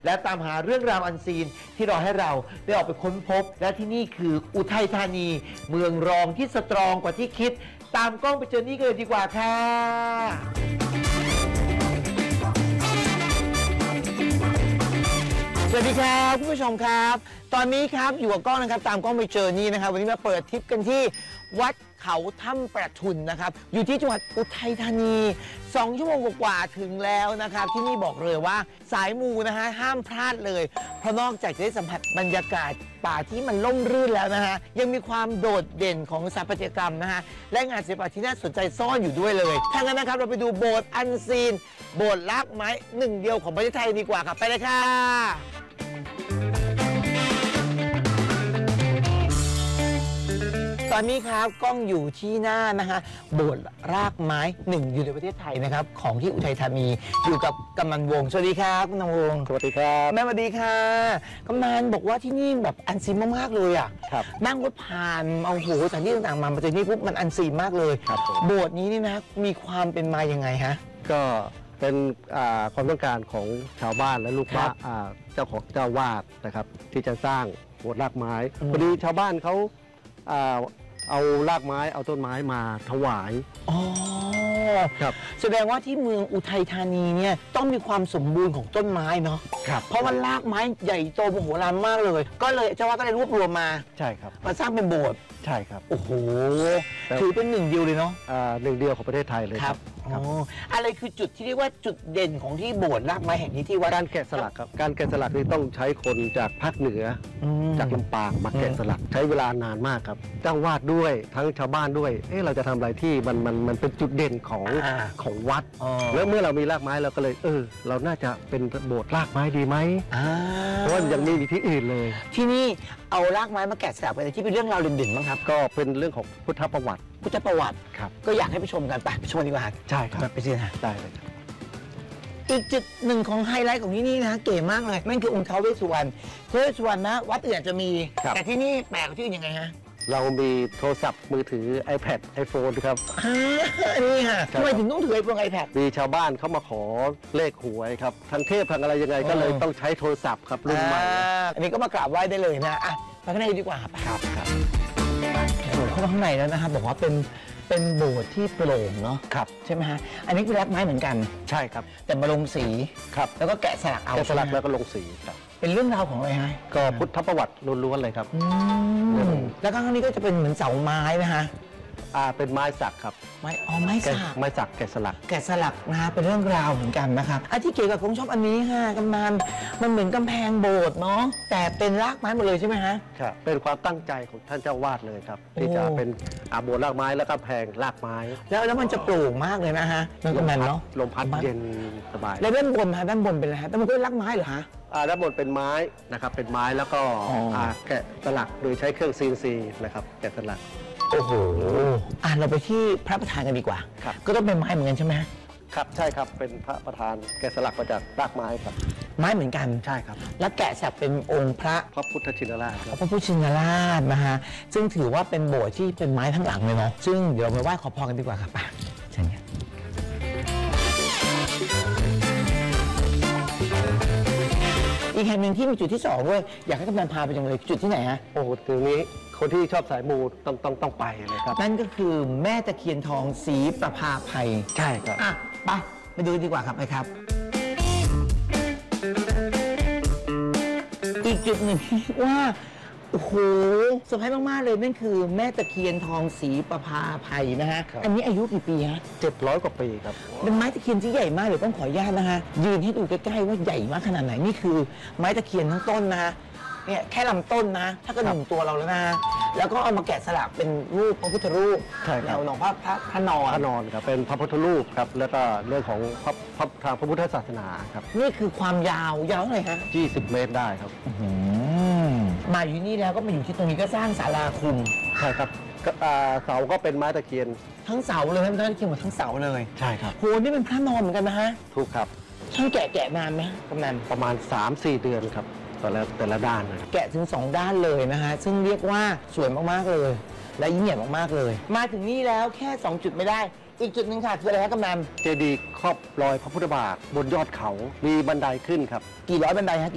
และตามหาเรื่องราวอันซีนที่รอให้เราได้ออกไปค้นพบและที่นี่คืออุทัยธานีเมืองรองที่สตรองกว่าที่คิดตามกล้องไปเจอนี่กันเลยดีกว่าค่ะสวัสดีครับคุณผู้ชมครับตอนนี้ครับอยู่กับกล้องนะครับตามกล้องไปเจอนี่นะครับวันนี้มาเปิดทริปกันที่วัดเขาถ้ำประทุนนะครับอยู่ที่จังหวัดอุทัยธานี2 ชั่วโมงกว่าถึงแล้วนะครับที่นี่บอกเลยว่าสายมูนะฮะห้ามพลาดเลยเพราะนอกจากจะได้สัมผัสบรรยากาศป่าที่มันล่มรื่นแล้วนะฮะยังมีความโดดเด่นของสถาปัตยกรรมนะฮะและงานศิลปะที่น่าสนใจซ่อนอยู่ด้วยเลยถ้างั้นนะครับเราไปดูโบสถ์อันซีนโบสถ์รากไม้หนึ่งเดียวของประเทศไทยดีกว่าครับไปเลยค่ะตอนนี้ครับกล้องอยู่ที่หน้านะคะโบสถ์รากไม้หนึ่งอยู่ในประเทศไทยนะครับของที่อุทัยธานีอยู่กับกำนันวงศ์สวัสดีครับกำนันวงศ์สวัสดีครับแม่สวัสดีค่ะกำนันบอกว่าที่นี่แบบอันซีนมากๆเลยอ่ะครับนั่งรถผ่านเอาโหสถานที่ต่างๆมาเจอนี่ปุ๊บมันอันซีนมากเลยครับโบสถ์นี้นี่นะมีความเป็นมายังไงฮะก็เป็นความต้องการของชาวบ้านและลูกบ้านเจ้าของเจ้าวาดนะครับที่จะสร้างโบสถ์รากไม้พอดีชาวบ้านเขาเอารากไม้เอาต้นไม้มาถวายอ๋อครับแสดงว่าที่เมืองอุทัยธานีเนี่ยต้องมีความสมบูรณ์ของต้นไม้เนาะครับเพราะว่ารากไม้ใหญ่โตมโหฬารมากเลยก็เลยเจ้าว่าก็เลยรวบรวมมาใช่ครับมาสร้างเป็นโบสถ์ใช่ครับโอ้โหถือเป็นหนึ่งเดียวเลยเนาะหนึ่งเดียวของประเทศไทยเลยครับอะไรคือจุดที่เรียกว่าจุดเด่นของที่โบสถ์รากไม้แห่งนี้ที่ว่าการแกะสลักครับการแกะสลักนี่ต้องใช้คนจากภาคเหนือจากลำปางมาแกะสลักใช้เวลานานมากครับเจ้าวาดด้วยทั้งชาวบ้านด้วยเราจะทำอะไรที่มันเป็นจุดเด่นของวัดแล้วเมื่อเรามีรากไม้เราก็เลยเราน่าจะเป็นโบสถ์รากไม้ดีไหมเพราะว่ายังไม่มีที่อื่นเลยที่นี่เอารากไม้มาแกะสลักไปที่เป็นเรื่องราวเด่นๆบ้างครับก็เป็นเรื่องของพุทธประวัติครับก็อยากให้ไปชมกันไปชมดีกว่าใช่ครับไปสิฮะได้เลยอีกจุดหนึ่งของไฮไลท์ของที่นี่นะเก๋มากเลยนั่นคือองค์ท้าวเวสสุวรรณท้าวเวสสุวรรณนะวัดอื่นอาจจะมีแต่ที่นี่แปลกกว่าที่อื่นยังไงฮะเรามีโทรศัพท์มือถือ iPad iPhone ครับนี่ค่ะทำไมถึงต้องถือ iPhone iPad มีชาวบ้านเขามาขอเลขหวยครับทางเทพทางอะไรยังไงก็เลยต้องใช้โทรศัพท์ครับรุ่นใหม่อันนี้ก็มากราบไหว้ได้เลยนะไปข้างในดีกว่าครับเข้ามาข้างในแล้วนะครับบอกว่าเป็นโบสถ์ที่โปร่งเนาะครับใช่ไหมฮะอันนี้คือรากไม้เหมือนกันใช่ครับแต่มาลงสีครับแล้วก็แกะสลักเอาแกะสลักแล้วก็ลงสีครับเป็นเรื่องราวของอะไรฮะก็พุทธประวัติล้วนๆเลยครับแล้วข้างนี้ก็จะเป็นเหมือนเสาไม้นะฮะเป็นไม้สักครับไม้สักแกะสลักนะฮะเป็นเรื่องราวเหมือนกันนะครับที่เก๋กับคงชอบอันนี้ค่ะกำนันมันเหมือนกำแพงโบสถ์เนาะแต่เป็นรากไม้หมดเลยใช่ไหมฮะครับเป็นความตั้งใจของท่านเจ้าวาดเลยครับที่จะเป็นโบสถ์รากไม้แล้วก็แพงรากไม้แล้วมันจะโปร่งมากเลยนะฮะมันกำนันเนาะลมพัดเย็นสบายแล้วด้านบนเป็นอะไรฮะด้านบนก็เป็นรากไม้เหรอฮะด้านบนเป็นไม้นะครับเป็นไม้แล้วก็แกะสลักโดยใช้เครื่อง CNC นะครับแกะสลักโอ้โหเราไปที่พระประธานกันดีกว่าก็ต้องเป็นไม้เหมือนกันใช่ไหมครับใช่ครับเป็นพระประธานแกะสลักมาจากรากไม้ครับไม้เหมือนกันใช่ครับแล้วแกะสลักเป็นองค์พระพุทธชินราชพระพุทธชินราชนะฮะซึ่งถือว่าเป็นโบสถ์ที่เป็นไม้ทั้งหลังเลยเนาะซึ่งเดี๋ยวเราไปไหว้ขอพรกันดีกว่าครับเชิญครับอีกแห่งหนึ่งที่มีจุดที่2ด้วยอยากให้กำนันพาไปจังเลยจุดที่ไหนฮะโอ้ตรงนี้คนที่ชอบสายมูต้องไปเลยครับนั่นก็คือแม่ตะเคียนทองศรีประภาไพใช่ครับไปดูดีกว่าครับไปครับอีกจุดหนึ่งว่าโอ้โหเซอร์ไพรส์มากๆเลยนั่นคือแม่ตะเคียนทองศรีประภาไพนะฮะอันนี้อายุกี่ปีฮะ 700 กว่าปีครับเป็นไม้ตะเคียนที่ใหญ่มากเดี๋ยวต้องขออนุญาตนะฮะยืนให้ดูใกล้ๆว่าใหญ่มากขนาดไหนนี่คือไม้ตะเคียนทั้งต้นนะเนี่ยแค่ลำต้นนะถ้าก็1 ตัวเราแล้วนะแล้วก็เอามาแกะสลักเป็นรูปพระพุทธรูปแนวหนองพระนอนครับเป็นพระพุทธรูปครับแล้วก็เรื่องของทางพระพุทธศาสนาครับนี่คือความยาวเท่าไหร่ฮะ 20 เมตรได้ครับมาอยู่นี่แล้วก็มาอยู่ที่ตรงนี้ก็สร้างศาลาคุมใช่ครับเสาก็เป็นไม้ตะเคียนทั้งเสาเลยทั้งตะเคียนหมดทั้งเสาเลยใช่ครับโหนี่เป็นพระนอนเหมือนกันนะฮะถูกครับช่างแกะนานไหมกำนันประมาณ 3-4 เดือนครับแต่ละด้านนะแกะถึง2 ด้านเลยนะฮะซึ่งเรียกว่าสวยมากๆเลยและยิ่งใหญ่มากๆเลยมาถึงนี่แล้วแค่2 จุดไม่ได้อีกจุดหนึ่งค่ะคืออะไรครับกำนันเจดีย์ครอบรอยพระพุทธบาทบนยอดเขามีบันไดขึ้นครับกี่ร้อยบันไดฮะ